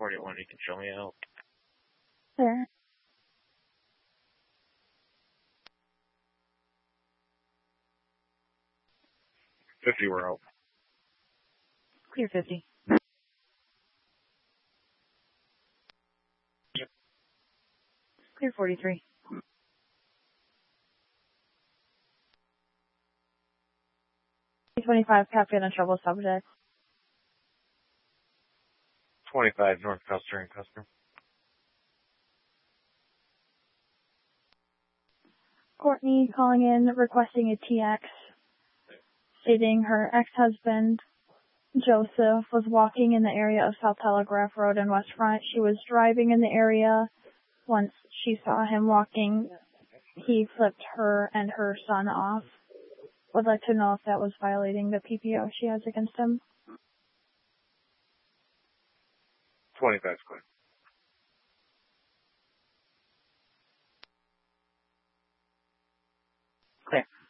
41, you can show me out. There. $50, we're out. Clear 50. Yep. Clear 43. $25, copy on a trouble subject. 25, North Custer and Custer. Courtney calling in, requesting a TX, stating her ex-husband, Joseph, was walking in the area of South Telegraph Road and West Front. She was driving in the area. Once she saw him walking, he flipped her and her son off. Would like to know if that was violating the PPO she has against him. 25 square. Clear.